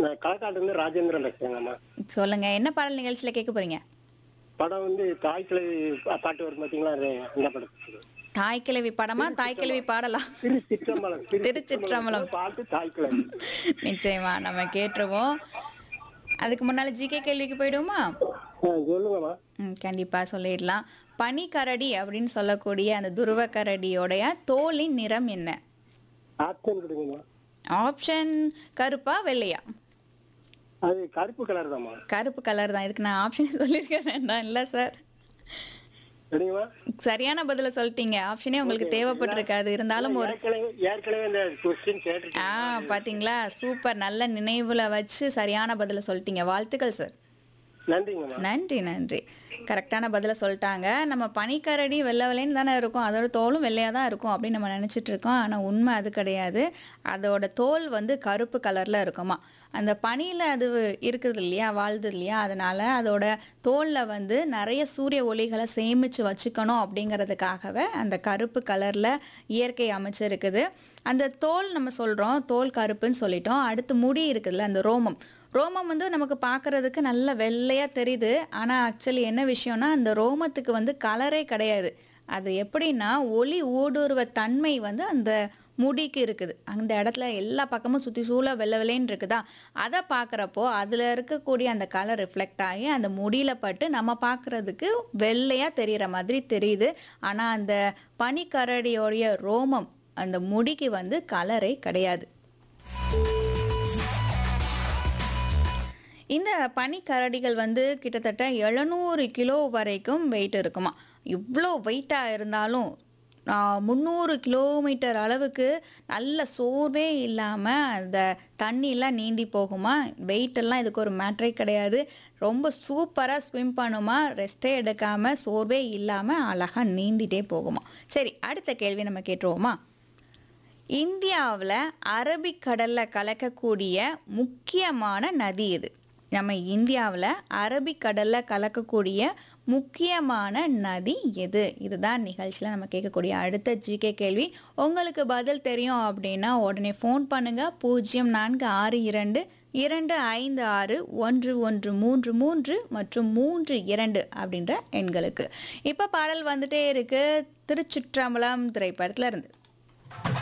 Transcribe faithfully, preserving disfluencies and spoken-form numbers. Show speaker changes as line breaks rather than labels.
நான் களக்காட்டுலேருந்து ராஜேந்திரன் பேசுறேங்கம்மா.
சொல்லுங்க. என்ன பாடல் நிகழ்ச்சியில கேட்க போறீங்க?
படம் வந்து தாய் கிழவி பா- பாட்டு வரும் பாத்தீங்களா? அது அந்த படம்.
தாய் கிழவி படமா? தாய் கிழவி பாடலா?
திருச்சிற்றம்பலம்.
திருச்சிற்றம்பலம்.
பாட்டு தாய் கிழவி.
நிச்சயமா நம்ம கேட்டுருவோம். அதுக்கு முன்னால ஜிகே கேள்விக்கு போயிடுவோமா?
ஆ, சொல்லுங்கம்மா.
ம், கண்டிப்பா சொல்லிடலாம். பனிக்கரடி அப்படின்னு சொல்லக்கூடிய அந்த துருவ கரடியோடைய தோலின் நிறம் என்ன?
ஆப்ஷன் கொடுங்கம்மா.
ஆப்ஷன் கருப்பா வெள்ளையா?
அது கருப்பு கலர் தாம்மா.
கருப்பு கலர் தான். இதுக்கு நான் ஆப்ஷன் சொல்லியிருக்க வேண்டாம் இல்ல சார்?
சரிங்கம்மா.
சரியான பதில சொல்லிட்டீங்க. ஆப்ஷனே உங்களுக்கு தேவைப்பட்டிருக்காது. இருந்தாலும் ஒரு
ஏற்கனவே ஏற்கனவே இந்த கொஸ்டின்
ஆ
கேட்டிருக்கேன்.
பாத்தீங்களா? சூப்பர். நல்ல நினைவுல வச்சு சரியான பதில சொல்லிட்டீங்க. வாழ்த்துக்கள் சார்.
நன்றிங்கம்மா.
நன்றி நன்றி. கரெக்டான பதில சொல்லிட்டாங்க. நம்ம பனிக்கரடி வெள்ளை வெள்ளைன்னு தானே இருக்கும். அதோட தோலும் வெள்ளையா தான் இருக்கும் அப்படின்னு நம்ம நினைச்சிட்டு இருக்கோம். ஆனா உண்மை அது கிடையாது. அதோட தோல் வந்து கருப்பு கலர்ல இருக்குமா. அந்த பனியில அது இருக்குது இல்லையா, வாழ்து இல்லையா, அதனால அதோட தோல்ல வந்து நிறைய சூரிய ஒளிகளை சேமிச்சு வச்சுக்கணும் அப்படிங்கிறதுக்காகவே அந்த கருப்பு கலர்ல இயற்கை அமைச்சிருக்குது. அந்த தோல் நம்ம சொல்றோம், தோல் கருப்புன்னு சொல்லிட்டோம். அடுத்து முடி இருக்குதுல்ல, அந்த ரோமம். ரோமம் வந்து நமக்கு பார்க்கறதுக்கு நல்ல வெள்ளையா தெரியுது. ஆனா ஆக்சுவலி என்ன விஷயம்னா, அந்த ரோமத்துக்கு வந்து கலரே கிடையாது. அது எப்படின்னா ஒளி ஊடுருவ தன்மை வந்து அந்த முடிக்கு இருக்குது. அந்த இடத்துல எல்லா பக்கமும் சுத்தி சூழ வெள்ளை வெள்ளைன்னு இருக்குதா, அதை பார்க்குறப்போ அதுல இருக்கக்கூடிய அந்த கலர் ரிஃப்ளெக்ட் ஆகி அந்த முடியில பட்டு நம்ம பார்க்கறதுக்கு வெள்ளையா தெரியிற மாதிரி தெரியுது. ஆனா அந்த பனிக்கரடியோடைய ரோமம் அந்த முடிக்கு வந்து கலரே கிடையாது. இந்த பனிக்கரடிகள் வந்து கிட்டத்தட்ட எழுநூறு கிலோ வரைக்கும் வெயிட் இருக்குமா. இவ்வளோ வெயிட்டாக இருந்தாலும் முந்நூறு கிலோமீட்டர் அளவுக்கு நல்ல சோர்வே இல்லாமல் அந்த தண்ணியெலாம் நீந்தி போகுமா. வெயிட்டெல்லாம் இதுக்கு ஒரு மேட்ரே கிடையாது. ரொம்ப சூப்பராக ஸ்விம் பண்ணுமா. ரெஸ்ட்டே எடுக்காமல் சோர்வே இல்லாமல் அழகாக நீந்திட்டே போகுமா. சரி, அடுத்த கேள்வி நம்ம கேட்டுருவோமா? இந்தியாவில் அரபிக்கடலில் கலக்கக்கூடிய முக்கியமான நதி எது? நம்ம இந்தியாவில் அரபிக்கடலில் கலக்கக்கூடிய முக்கியமான நதி எது? இதுதான் நிகழ்ச்சியில் நம்ம கேட்கக்கூடிய அடுத்த ஜிகே கேள்வி. உங்களுக்கு பதில் தெரியும் அப்படின்னா உடனே ஃபோன் பண்ணுங்கள். பூஜ்ஜியம் நான்கு ஆறு இரண்டு இரண்டு ஐந்து ஆறு ஒன்று ஒன்று மூன்று மூன்று மற்றும் மூன்று இரண்டு அப்படின்ற எண்களுக்கு. இப்போ பாடல் வந்துட்டே இருக்கு திருச்சிற்றம்பலம் திரைப்படத்துல இருந்து.